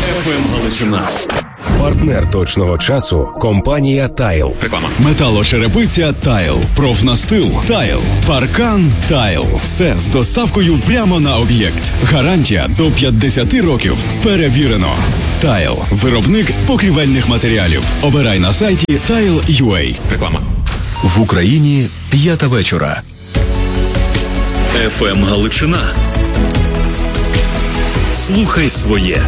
ФМ Галичина. Партнер точного часу – компанія «Тайл». Реклама. Металошерепиця «Тайл». Профнастил «Тайл». Паркан «Тайл». Все з доставкою прямо на об'єкт. Гарантія до 50 років. Перевірено. «Тайл». Виробник покрівельних матеріалів. Обирай на сайті Tile.ua. Реклама. В Україні 5 вечора. ФМ Галичина. Слухай своє.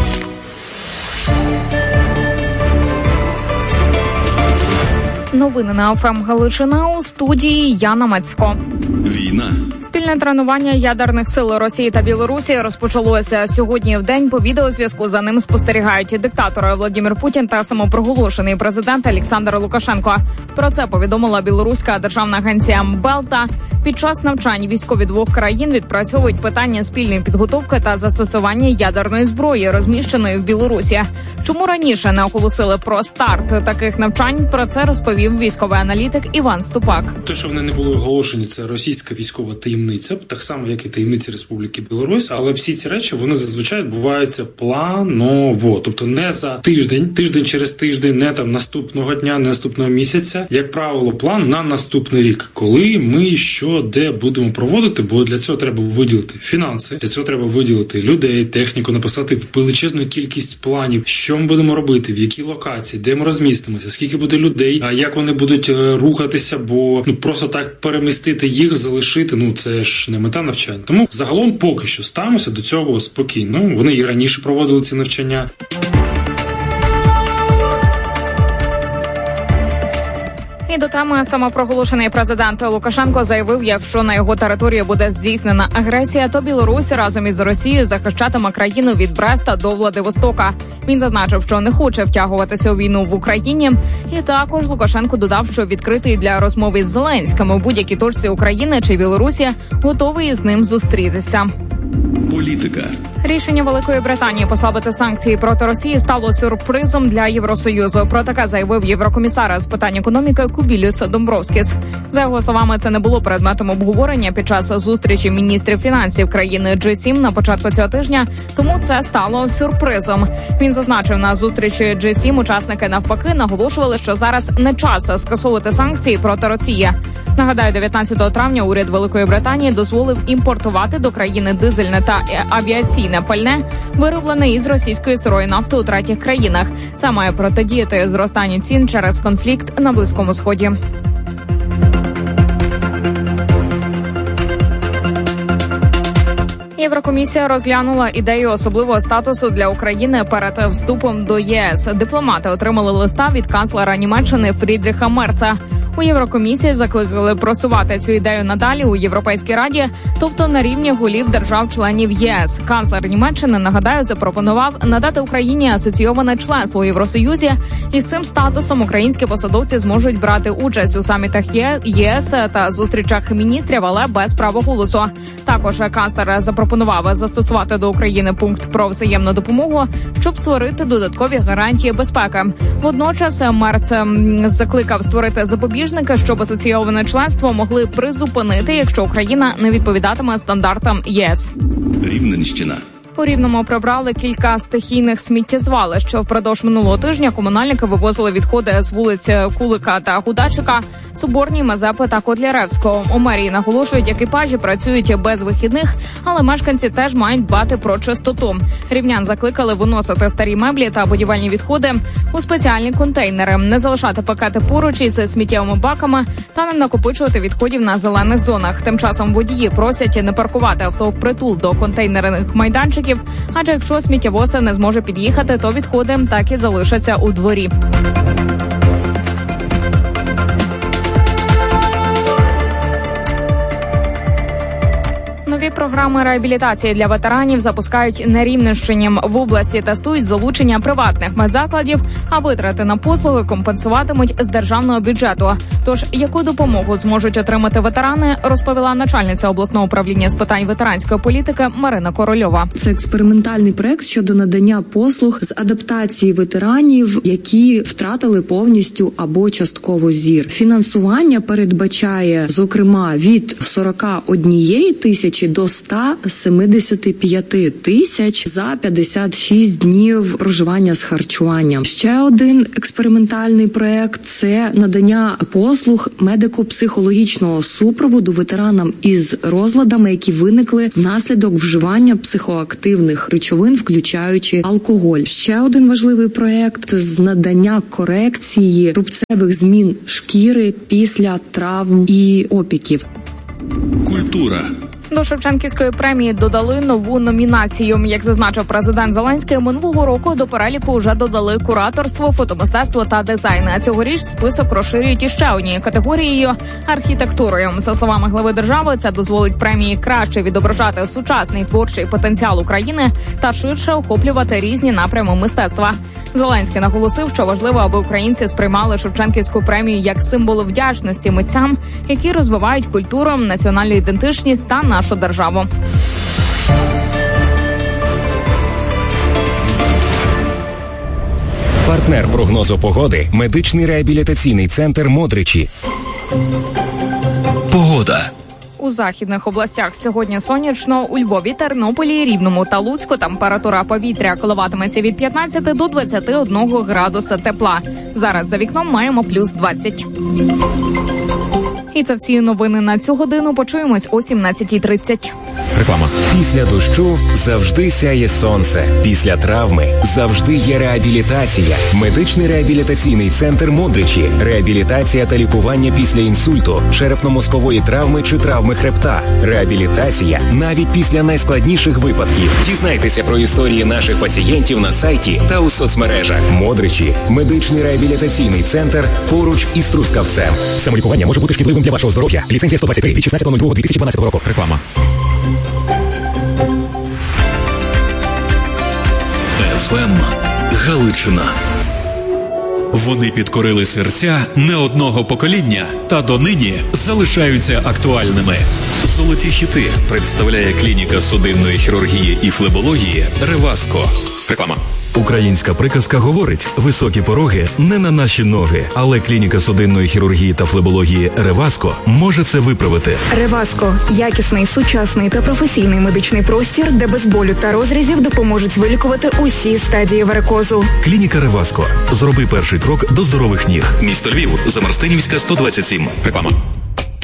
Новини на ФМ Галичина, у студії Яна Мацько. Війна. Спільне тренування ядерних сил Росії та Білорусі розпочалося сьогодні в день. По відеозв'язку за ним спостерігають диктатори Владимир Путін та самопроголошений президент Олександр Лукашенко. Про це повідомила білоруська державна агенція Белта. Під час навчань військові двох країн відпрацьовують питання спільної підготовки та застосування ядерної зброї, розміщеної в Білорусі. Чому раніше не оголосили про старт таких навчань? Про це розповів військовий аналітик Іван Ступак. Те, що вони не були оголошені, це російська військова таємниця, так само, як і таємниці Республіки Білорусь, але всі ці речі, вони зазвичай відбуваються планово. Тобто не за тиждень через тиждень, не там наступного дня, не наступного місяця. Як правило, план на наступний рік, коли ми де будемо проводити, бо для цього треба виділити фінанси, для цього треба виділити людей, техніку, написати величезну кількість планів, що ми будемо робити, в якій локації, де ми розмістимося, скільки буде людей, а як вони будуть рухатися, бо просто так перемістити їх, залишити, це ж не мета навчання. Тому загалом поки що ставимося до цього спокійно. Вони і раніше проводили ці навчання. І до теми самопроголошений президент Лукашенко заявив, якщо на його території буде здійснена агресія, то Білорусь разом із Росією захищатиме країну від Бреста до Владивостока. Він зазначив, що не хоче втягуватися у війну в Україні. І також Лукашенко додав, що відкритий для розмови з Зеленським у будь-якій точці України чи Білорусі, готовий з ним зустрітися. Політика. Рішення Великої Британії послабити санкції проти Росії стало сюрпризом для Євросоюзу. Про таке заявив єврокомісар з питань економіки Кубілюс Домбровскіс. За його словами, це не було предметом обговорення під час зустрічі міністрів фінансів країни G7 на початку цього тижня, тому це стало сюрпризом. Він зазначив, на зустрічі G7 учасники навпаки наголошували, що зараз не час скасовувати санкції проти Росії. Нагадаю, 19 травня уряд Великої Британії дозволив імпортувати до країни дизельне та авіаційне пальне, вироблене із російської сирої нафти у третіх країнах. Це має протидіяти зростанню цін через конфлікт на Близькому Сході. Єврокомісія розглянула ідею особливого статусу для України перед вступом до ЄС. Дипломати отримали листа від канцлера Німеччини Фрідріха Мерца. У Єврокомісії закликали просувати цю ідею надалі у Європейській Раді, тобто на рівні голів держав-членів ЄС. Канцлер Німеччини, нагадаю, запропонував надати Україні асоційоване членство у Євросоюзі. І з цим статусом українські посадовці зможуть брати участь у самітах ЄС та зустрічах міністрів, але без права голосу. Також канцлер запропонував застосувати до України пункт про взаємну допомогу, щоб створити додаткові гарантії безпеки. Водночас Мерц закликав створити запобіжники, щоб асоційоване членство могли призупинити, якщо Україна не відповідатиме стандартам ЄС. Рівненщина. У Рівному прибрали кілька стихійних сміттєзвалищ. Впродовж минулого тижня комунальники вивозили відходи з вулиць Кулика та Гудачика, Соборній, Мазепи та Котляревського. У мерії наголошують, екіпажі працюють без вихідних, але мешканці теж мають дбати про чистоту. Рівнян закликали виносити старі меблі та будівельні відходи у спеціальні контейнери, не залишати пакети поруч із сміттєвими баками та не накопичувати відходів на зелених зонах. Тим часом водії просять не паркувати авто впритул до контейнерних майданчиків, адже якщо сміттєвоз не зможе під'їхати, то відходи так і залишаться у дворі. Нові програми реабілітації для ветеранів запускають на Рівненщині. В області тестують залучення приватних медзакладів, а витрати на послуги компенсуватимуть з державного бюджету. Тож, яку допомогу зможуть отримати ветерани, розповіла начальниця обласного управління з питань ветеранської політики Марина Корольова. Це експериментальний проект щодо надання послуг з адаптації ветеранів, які втратили повністю або частково зір. Фінансування передбачає, зокрема, від 41 тисячі до 175 тисяч за 56 днів проживання з харчуванням. Ще один експериментальний проект – це надання послуг медико-психологічного супроводу ветеранам із розладами, які виникли внаслідок вживання психоактивних речовин, включаючи алкоголь. Ще один важливий проект – з надання корекції рубцевих змін шкіри після травм і опіків. Культура. До Шевченківської премії додали нову номінацію. Як зазначив президент Зеленський, минулого року до переліку вже додали кураторство, фотомистецтво та дизайн. А цьогоріч список розширюють іще однією категорією – архітектурою. За словами глави держави, це дозволить премії краще відображати сучасний творчий потенціал України та ширше охоплювати різні напрями мистецтва. Зеленський наголосив, що важливо, аби українці сприймали Шевченківську премію як символ вдячності митцям, які розвивають культуру, національну ідентичність та нашу державу. Партнер прогнозу погоди – медичний реабілітаційний центр «Модричі». Погода. У західних областях сьогодні сонячно, у Львові, Тернополі, Рівному та Луцьку температура повітря коливатиметься від 15 до 21 градуса тепла. Зараз за вікном маємо плюс 20. І це всі новини на цю годину. Почуємось о 17:30. Реклама. Після дощу завжди сяє сонце. Після травми завжди є реабілітація. Медичний реабілітаційний центр «Модричі». Реабілітація та лікування після інсульту, черепно-мозкової травми чи травми хребта. Реабілітація навіть після найскладніших випадків. Дізнайтеся про історії наших пацієнтів на сайті та у соцмережах. «Модричі» – медичний реабілітаційний центр поруч із Трускавцем. Самолікування може бути шкідливим для вашого здоров'я. Ліцензія 123 від 16.02.2012 року. Реклама. ФМ Галичина. Вони підкорили серця не одного покоління та донині залишаються актуальними. Золоті хіти представляє клініка судинної хірургії і флебології «Реваско». Реклама. Українська приказка говорить: високі пороги не на наші ноги, але клініка судинної хірургії та флебології «Реваско» може це виправити. «Реваско» – якісний, сучасний та професійний медичний простір, де без болю та розрізів допоможуть вилікувати усі стадії варикозу. Клініка «Реваско». Зроби перший крок до здорових ніг. Місто Львів, Замарстинівська, 127. Реклама.